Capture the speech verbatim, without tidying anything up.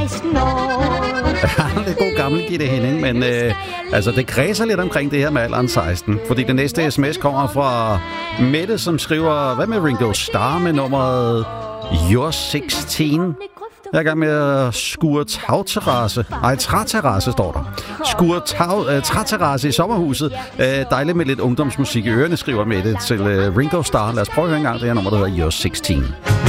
Ja, det er god gammel Gitte Henning, men øh, altså, det kredser lidt omkring det her med alderen seksten. Fordi det næste sms kommer fra Mette, som skriver, hvad med Ringo Starr med nummeret You're seksten? Jeg er i gang med at skure tagterrasse. Nej, træterrasse står der. Skure tag, øh, træterrasse i sommerhuset. Øh, dejligt med lidt ungdomsmusik i ørerne, skriver Mette til øh, Ringo Starr. Lad os prøve at høre en gang det her nummer, der hedder You're seksten.